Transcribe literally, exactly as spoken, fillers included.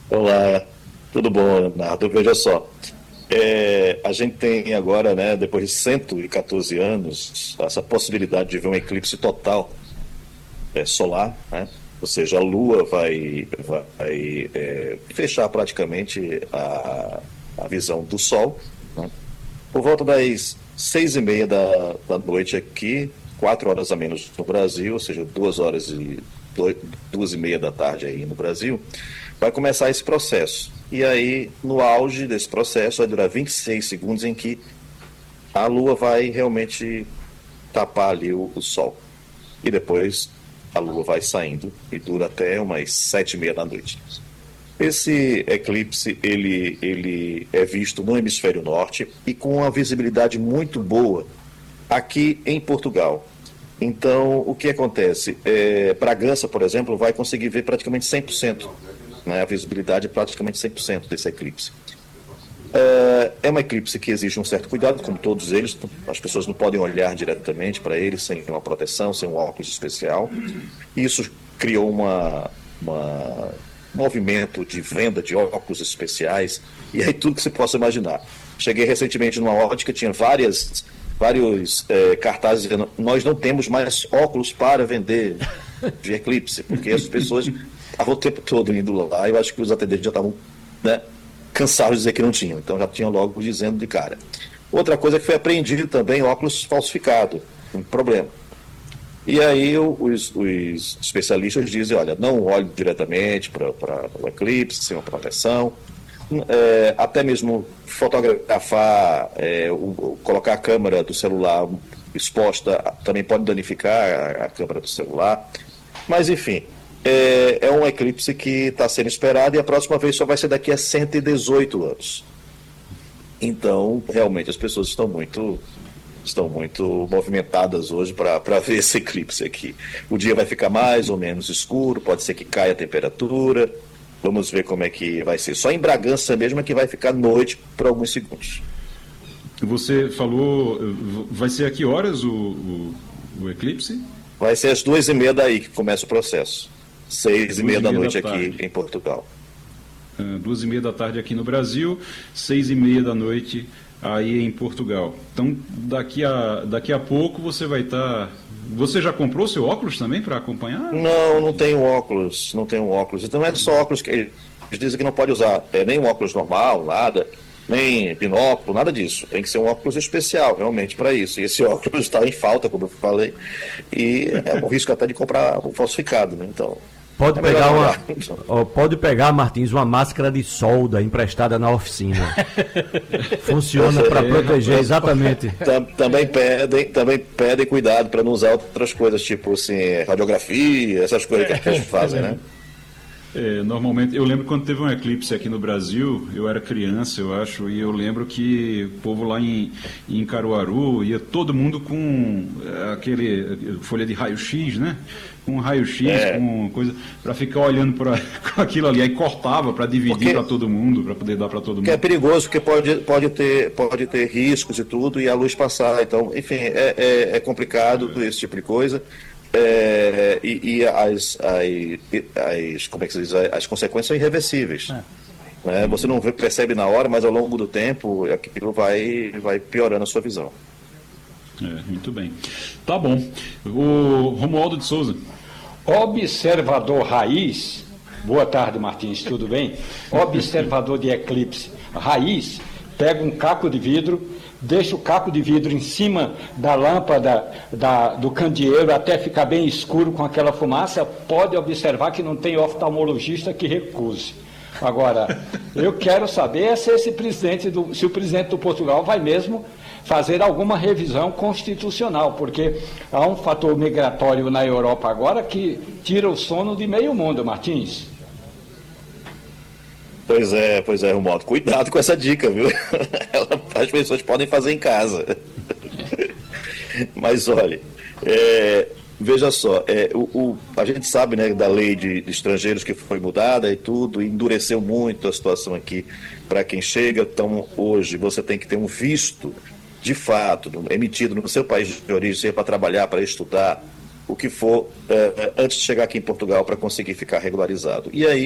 Olá, tudo bom, Leonardo? Veja só, é, a gente tem agora, né, depois de cento e quatorze anos, essa possibilidade de ver um eclipse total é, solar, né? Ou seja, a Lua vai, vai é, fechar praticamente a, a visão do Sol, né? Por volta das seis e meia da, da noite aqui, quatro horas a menos no Brasil, ou seja, duas horas e dois, duas e meia da tarde aí no Brasil, vai começar esse processo. E aí, no auge desse processo, vai durar vinte e seis segundos em que a Lua vai realmente tapar ali o, o Sol. E depois a Lua vai saindo e dura até umas sete e meia da noite. Esse eclipse ele, ele é visto no hemisfério norte e com uma visibilidade muito boa aqui em Portugal. Então, o que acontece? É, Bragança, por exemplo, vai conseguir ver praticamente cem por cento, né? A visibilidade é praticamente cem por cento desse eclipse. É, é uma eclipse que exige um certo cuidado, como todos eles. As pessoas não podem olhar diretamente para ele sem uma proteção, sem um óculos especial. Isso criou uma, uma um movimento de venda de óculos especiais e aí tudo que você possa imaginar. Cheguei recentemente numa ótica, tinha várias, vários é, cartazes dizendo: nós não temos mais óculos para vender de eclipse, porque as pessoas estavam o tempo todo indo lá e eu acho que os atendentes já estavam, né, cansados de dizer que não tinham, então já tinham logo dizendo de cara. Outra coisa que foi apreendido também, óculos falsificado, um problema. E aí os, os especialistas dizem: olha, não olhe diretamente para o eclipse, sem uma proteção, é, até mesmo fotografar, é, o, colocar a câmera do celular exposta também pode danificar a, a câmera do celular, mas enfim, é, é um eclipse que está sendo esperado e a próxima vez só vai ser daqui a cento e dezoito anos. Então, realmente, as pessoas estão muito estão muito movimentadas hoje para ver esse eclipse aqui. O dia vai ficar mais ou menos escuro, pode ser que caia a temperatura. Vamos ver como é que vai ser. Só em Bragança mesmo é que vai ficar noite por alguns segundos. Você falou, vai ser a que horas o, o, o eclipse? Vai ser às duas e meia daí que começa o processo. Seis e meia da noite da aqui em Portugal. Uh, duas e meia da tarde aqui no Brasil, seis e meia da noite aí em Portugal. Então, daqui a, daqui a pouco você vai estar... Tá... Você já comprou seu óculos também para acompanhar? Não, não tenho óculos, não tenho óculos. Então não é só óculos que eles dizem que não pode usar, é, nem um óculos normal, nada, nem binóculo, nada disso. Tem que ser um óculos especial, realmente, para isso. E esse óculos está em falta, como eu falei, e é um risco até de comprar um falsificado, né? Então... Pode, é pegar uma, ó, pode pegar, Martins, uma máscara de solda emprestada na oficina. Funciona para proteger, exatamente. Também pedem, também pedem cuidado para não usar outras coisas, tipo assim, radiografia, essas coisas que a gente fazem, né? É, normalmente, eu lembro quando teve um eclipse aqui no Brasil, eu era criança, eu acho, e eu lembro que o povo lá em, em Caruaru ia todo mundo com aquele folha de raio-x, né? Com raio-x, é. com coisa, para ficar olhando para aquilo ali, aí cortava para dividir para todo mundo, para poder dar para todo mundo. Que é perigoso, porque pode, pode, ter, pode ter riscos e tudo, e a luz passar, então, enfim, é, é, é complicado é. esse tipo de coisa. É, e, e as, as, as, como é que se diz? As consequências são irreversíveis. É. Né? Você não vê, percebe na hora, mas ao longo do tempo aquilo vai, vai piorando a sua visão. É, muito bem. Tá bom. O Romualdo de Souza. Observador raiz, boa tarde, Martins, tudo bem? Observador de eclipse raiz, pega um caco de vidro, deixa o caco de vidro em cima da lâmpada da, do candeeiro até ficar bem escuro com aquela fumaça, pode observar que não tem oftalmologista que recuse. Agora, eu quero saber se, esse presidente do, se o presidente do Portugal vai mesmo fazer alguma revisão constitucional, porque há um fator migratório na Europa agora que tira o sono de meio mundo, Martins. Pois é, pois é, Romualdo. Cuidado com essa dica, viu? As pessoas podem fazer em casa. Mas olha, é, veja só, é, o, o, a gente sabe, né, da lei de, de estrangeiros que foi mudada e tudo, e endureceu muito a situação aqui para quem chega. Então, hoje, você tem que ter um visto, de fato, emitido no seu país de origem, seja para trabalhar, para estudar, o que for, é, antes de chegar aqui em Portugal para conseguir ficar regularizado. E aí,